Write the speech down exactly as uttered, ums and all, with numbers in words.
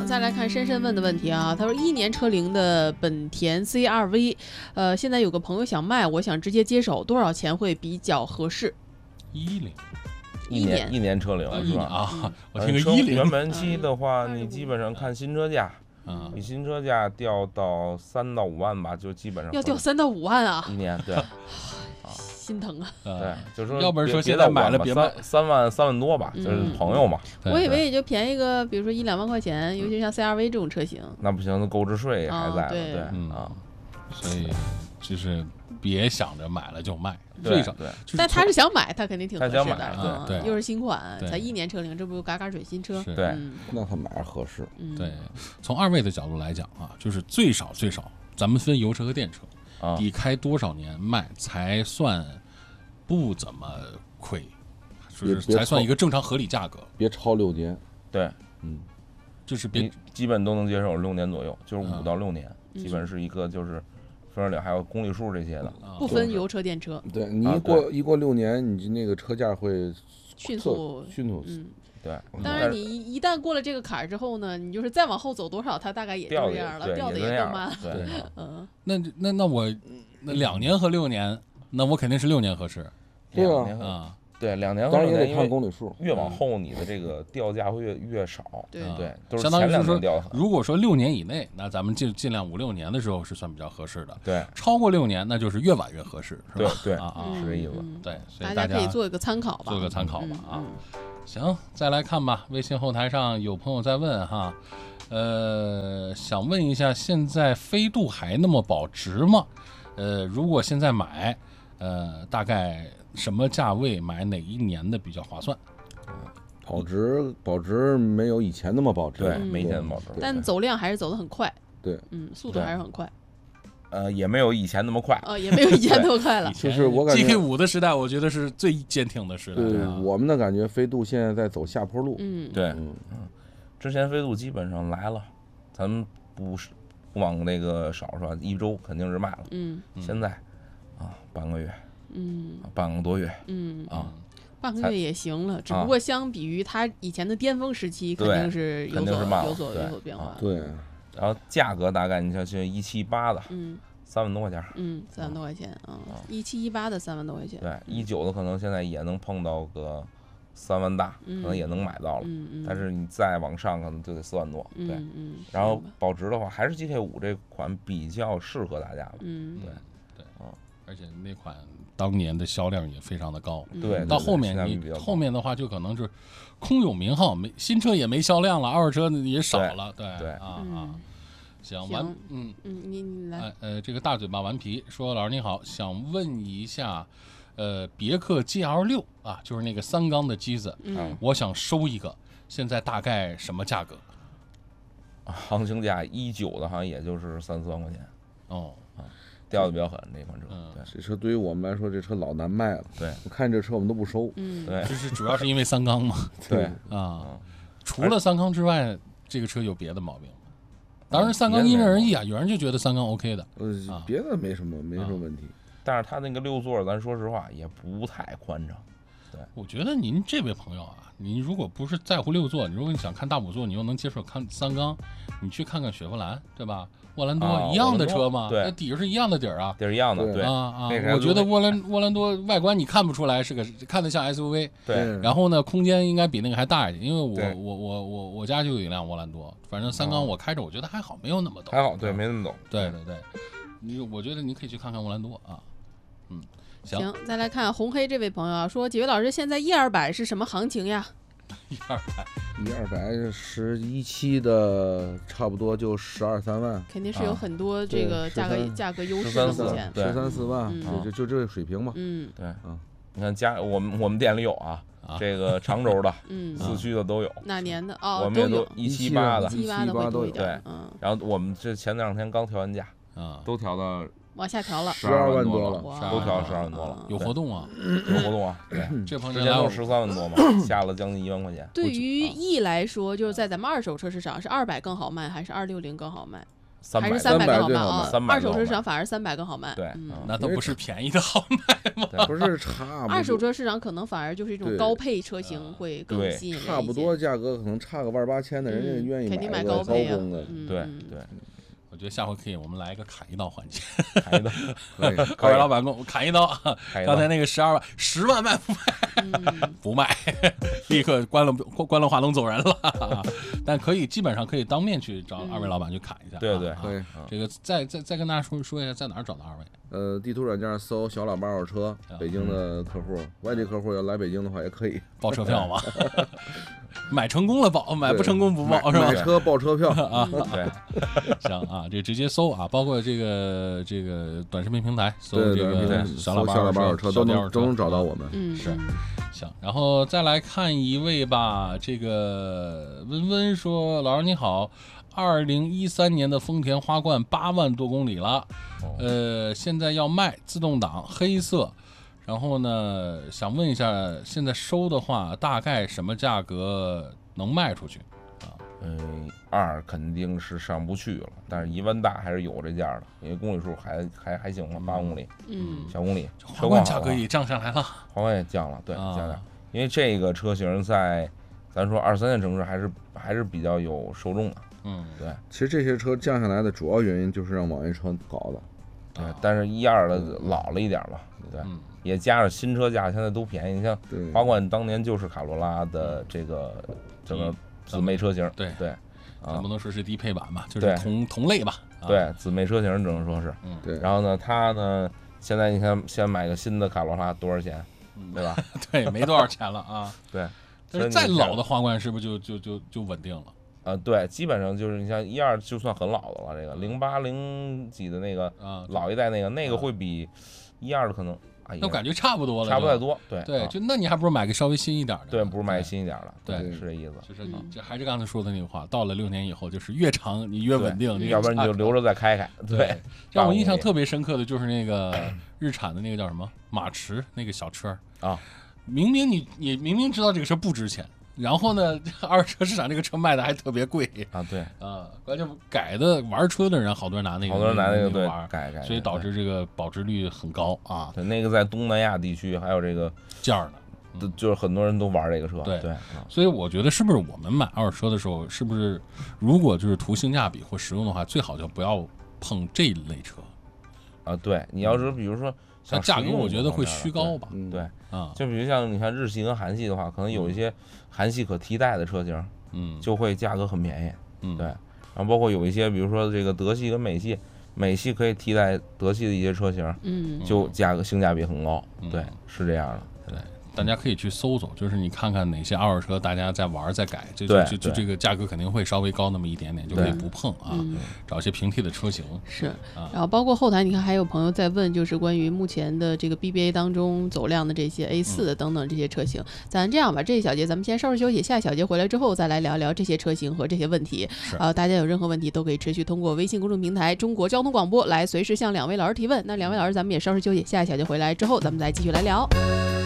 再来看深深问的问题啊，他说一年车龄的本田 C R V， 呃，现在有个朋友想卖，我想直接接手，多少钱会比较合适？ 一零。 一年一年车龄嗯是吧？ 啊，我听个一零。 原本期的话，你基本上看新车价， 嗯， 你新车价掉到三到五万吧，就基本上要掉三到五万啊！ 一年，对， 心疼啊。 对，就是说， 要不然说现在买了别卖， 三万三万多吧，就是朋友嘛。 我以为也就便宜个，比如说一两万块钱，尤其像 C R V 这种车型。 那不行，那购置税还在呢，对啊，所以就是别想着买了就卖。 最少， 但他是想买，他肯定挺合适的。 嗯， 对， 又是新款，才一年车龄，这不嘎嘎水新车？ 对， 那他买合适。 对，从二位的角度来讲啊，就是最少最少，咱们分油车和电车，得开多少年卖才算不怎么亏，就是才算一个正常合理价格， 别超六年。 对， 嗯， 就是别基本都能接受六年左右，就是五到六年，基本是一个就是。分水岭还有公里数这些的， 不分油车电车。 对你一过一过六年，你那个车价会迅速迅速。 嗯， 对。 当然，你一旦过了这个坎儿之后呢，你就是再往后走多少，它大概也就这样了，掉的也更慢。 对， 嗯。 那那那我那两年和六年，那我肯定是六年合适。 对啊。 啊。 对，两年当然也得看公里数， 越往后你的这个掉价会越越少。 对对，都是相当于是说， 掉如果说六年以内，那咱们尽尽量五六年的时候是算比较合适的。 对， 超过六年那就是越晚越合适，是吧？ 对对啊啊， 是这意思。 对，所以大家可以做一个参考吧， 做个参考吧啊。行，再来看吧。微信后台上有朋友在问哈，呃，想问一下，现在飞度还那么保值吗？呃，如果现在买，呃，大概。什么价位买哪一年的比较划算？ 保值保值没有以前那么保值， 对，没以前那么保值， 但走量还是走得很快。 对， 嗯，速度还是很快。 呃，也没有以前那么快。 呃，也没有以前那么快了。 就是我感觉 G K 五的时代，我觉得是最坚挺的时代。 对，我们的感觉，飞度现在在走下坡路。 嗯， 对，嗯嗯，之前飞度基本上来了，咱们不是不往那个少是吧？一周肯定是卖了。 嗯， 现在啊，半个月。 嗯， 半个多月， 嗯啊， 半个月也行了，只不过相比于它以前的巅峰时期，肯定是有所有所有所变化。 对， 然后价格大概你像就一七八的， 嗯， 三万多块钱， 嗯，三万多块钱啊，一七一八的三万多块钱， 对，一九的可能现在也能碰到个三万大，可能也能买到了， 嗯但是你再往上可能就得四万多，对， 嗯， 然后保值的话，还是 G K 五这款比较适合大家的， 嗯， 对对，啊，而且那款。当年的销量也非常的高， 对， 到后面你后面的话就可能是空有名号，没新车也没销量了，二手车也少了，对对啊啊，行完，嗯嗯，你你来， 呃这个大嘴巴顽皮说，老师你好，想问一下，呃别克 G L 六啊，就是那个三缸的机子， 嗯， 我想收一个，现在大概什么价格？ 行情价一九的好像也就是三四万块钱， 哦。 掉的比较狠，这款车， 嗯， 对， 这车对于我们来说，这车老难卖了。 对， 我看这车我们都不收。 嗯， 对， 就是主要是因为三缸嘛。 对啊，除了三缸之外，这个车有别的毛病吗？当然，三缸因人而异啊，有人就觉得三缸 OK 的， 呃，别的没什么，没什么问题。 但是它那个六座，咱说实话也不太宽敞。对， 我觉得您这位朋友啊，您如果不是在乎六座，你如果你想看大五座，你又能接受看三缸，你去看看雪佛兰，对吧？沃兰多、 啊、 一样的车嘛， 对， 底是一样的底儿啊， 底儿一样的，对啊啊。我觉得沃兰沃兰多外观你看不出来是个，看得像 S U V， 对。 然后呢，空间应该比那个还大一点，因为我我我我我家就有一辆沃兰多，反正三缸我开着，我觉得还好，没有那么陡， 还好，对，没那么陡。 对对对，你我觉得你可以去看看沃兰多啊，嗯，行。 行，再来看红黑这位朋友啊，说几位老师，现在 E 二百是什么行情呀？ 一二百， 一二百十一期的，差不多就十二三万， 肯定是有很多这个价格、 啊、 价格优势的，目前十三四万， 嗯、 就就就这个水平嘛。 嗯， 对，嗯，你看家我们我们店里有啊，啊这个长轴的， 嗯， 四驱的都有， 哪年的哦， 我们也都一七八的， 一七八的会多一点， 对， 嗯， 然后我们这前两天刚调完价， 啊， 都调到。 往下调了， 十二万多了，都调十二万多了， 有活动啊， 有活动啊，对， 这朋友之前都十三万多嘛，下了将近一万块钱。 对于 E 来说，就是在咱们二手车市场，是二百更好卖，还是二六零更好卖？ 三百还是三百更好卖最好啊？ 卖二手车市 300 场反而三百更好卖。 对嗯嗯那都不是便宜的好卖吗？ 对不是差不多二手车市场可能反而就是一种对高配车型会更对吸引人一些， 差不多价格可能差个万八千的，人家嗯愿意肯定买个高配啊中的， 对嗯嗯对， 我觉得下回可以我们来一个砍一刀环节， 砍一刀， 可以二位老板跟我砍一刀， 砍一刀刚才那个十二万十万卖不卖？ 嗯不卖，立刻关了关关了话筒走人了。但可以基本上可以当面去找二位老板去砍一下。 对对啊可以。 这个再再再跟大家说说一下，在哪儿找到二位？ 呃，地图软件搜小喇叭二手车，北京的客户，外地客户要来北京的话也可以。 报车票吗？买成功了报，买不对成功不报是吧？ 买车报车票啊， 对， 行啊，这直接搜啊，包括这个这个短视频平台搜对这个对， 小喇叭小喇叭二手车都小店二手车能都能找到我们。 嗯是嗯行，然后再来看一位吧，这个温温说：“老师你好，二零一三年的丰田花冠八万多公里了，呃，现在要卖自动挡黑色，然后呢，想问一下，现在收的话，大概什么价格能卖出去？ 嗯，二肯定是上不去了，但是一万大还是有这价的，因为公里数还还还行嘛，八公里嗯小公里， 这花冠价格也降下来了， 花冠也降了，对， 啊降点，因为这个车型在咱说二三线城市还是还是比较有受众的， 嗯， 对其实这些车降下来的主要原因就是让网约车搞的。 对啊， 但是一二的老了一点吧，对， 嗯也加上新车价现在都便宜，你像对， 花冠当年就是卡罗拉的这个这个姊妹车型， 对对，啊咱不，能说是低配版吧，就是对同同类吧，啊、 对，姊妹车型只能说是， 对， 然后呢，它呢，现在你看，先买个新的卡罗拉多少钱， 嗯对吧？ 对，没多少钱了啊。 对， 但是所以你想再老的花冠是不是就就就就稳定了？ 呃，对，基本上就是你像一二就算很老的了，这个零八零几的那个啊， 老一代那个，那个啊会比一二的可能，哎呀那我，感觉差不多了，就。 差不太多，对对， 啊就那你还不如买个稍微新一点的呢。 对，不如买新一点的， 对是这意思。 就是嗯这还是刚才说的那个话，到了六年以后，就是越长你越稳定， 对要不然你就留着。 着再开开。 对，让我印象别特别深刻的就是那个日产的那个叫什么马驰那个小车啊， 明明你你明明知道这个车不值钱，然后呢，二手车市场这个车卖的还特别贵啊，对， 啊，关键改的玩车的人好多人拿那个， 好多人拿那个对玩， 改改， 所以导致这个保值率很高啊， 对那个在东南亚地区还有这个， 价儿的。 就是很多人都玩这个车。 对对，啊所以我觉得是不是我们买二手车的时候，是不是如果就是图性价比或实用的话，最好就不要碰这类车， 啊，对你要是比如说它价格像实用我觉得会方面的虚高吧。 嗯， 对， 啊， 就比如像你看日系跟韩系的话，可能有一些韩系可替代的车型， 嗯， 就会价格很便宜。 嗯对，然后包括有一些，比如说这个德系跟美系，美系可以替代德系的一些车型， 嗯就价格性价比很高。 嗯对，是这样的。 对，大家可以去搜搜，就是你看看哪些二手车大家在玩在改，就对就就就对这个价格肯定会稍微高那么一点点，就可以对不碰啊， 嗯找一些平替的车型。 是啊， 然后包括后台，你看还有朋友在问，就是关于目前的这个 B B A 当中走量的这些 A 四的等等这些车型。咱这样吧，这一小节咱们先稍事休息，下一小节回来之后再来聊聊这些车型和这些问题。呃，大家有任何问题都可以持续通过微信公众平台中国交通广播来随时向两位老师提问。那两位老师，咱们也稍事休息，下一小节回来之后咱们再继续来聊。